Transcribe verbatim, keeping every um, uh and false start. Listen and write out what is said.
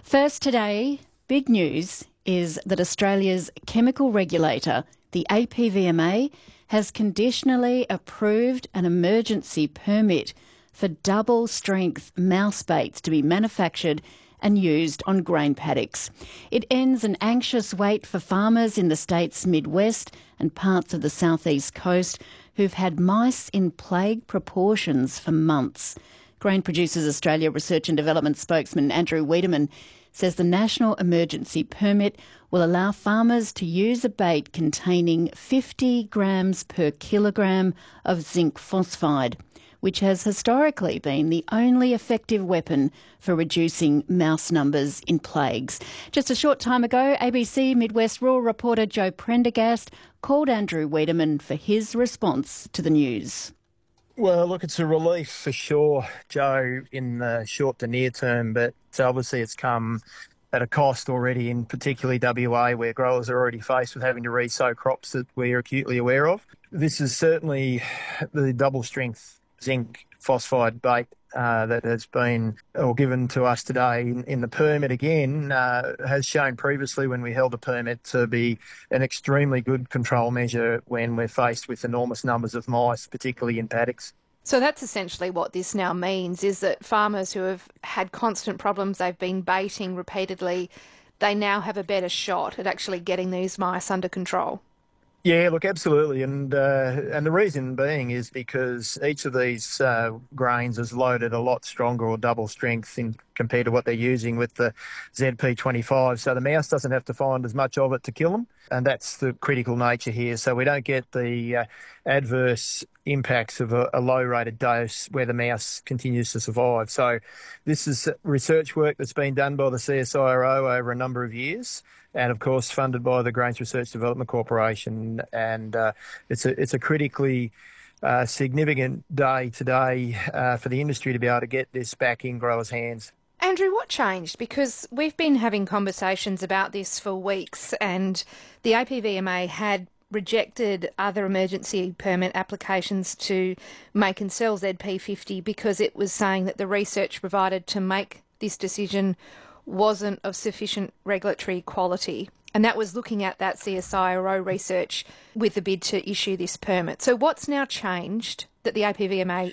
First today, big news is that Australia's chemical regulator, the A P V M A, has conditionally approved an emergency permit for double-strength mouse baits to be manufactured and used on grain paddocks. It ends an anxious wait for farmers in the state's Midwest and parts of the southeast coast who've had mice in plague proportions for months. Grain Producers Australia Research and Development spokesman Andrew Wiedemann says the National Emergency Permit will allow farmers to use a bait containing fifty grams per kilogram of zinc phosphide, which has historically been the only effective weapon for reducing mouse numbers in plagues. Just a short time ago, A B C Midwest rural reporter Joe Prendergast called Andrew Wiedemann for his response to the news. Well, look, it's a relief for sure, Joe, in the short to near term, but obviously it's come at a cost already, in particularly W A, where growers are already faced with having to re-sow crops that we're acutely aware of. This is certainly the double-strength zinc phosphide bait uh, that has been or given to us today in, in the permit again uh, has shown previously when we held a permit to be an extremely good control measure when we're faced with enormous numbers of mice, particularly in paddocks. So that's essentially what this now means, is that farmers who have had constant problems, they've been baiting repeatedly, they now have a better shot at actually getting these mice under control. Yeah, look, absolutely. And uh, and the reason being is because each of these uh, grains is loaded a lot stronger or double strength in compared to what they're using with the Z P twenty-five. So the mouse doesn't have to find as much of it to kill them. And that's the critical nature here. So we don't get the uh, adverse impacts of a, a low-rated dose where the mouse continues to survive. So this is research work that's been done by the C S I R O over a number of years, and of course funded by the Grains Research Development Corporation. And uh, it's a it's a critically uh, significant day today uh, for the industry to be able to get this back in growers' hands. Andrew, what changed? Because we've been having conversations about this for weeks, and the A P V M A had rejected other emergency permit applications to make and sell Z P fifty because it was saying that the research provided to make this decision wasn't of sufficient regulatory quality. And that was looking at that C S I R O research with the bid to issue this permit. So what's now changed that the A P V M A